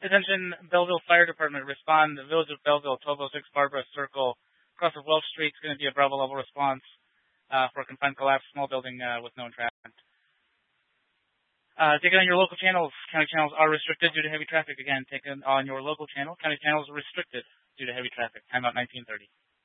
Attention, Belleville Fire Department, respond. The Village of Belleville, 1206 Barbara Circle, across of Welch Street. It's going to be a Bravo level response for a confined collapse, small building with no entrapment. Take it on your local channels. County channels are restricted due to heavy traffic. Again, take it on your local channel. County channels are restricted due to heavy traffic. Timeout 1930.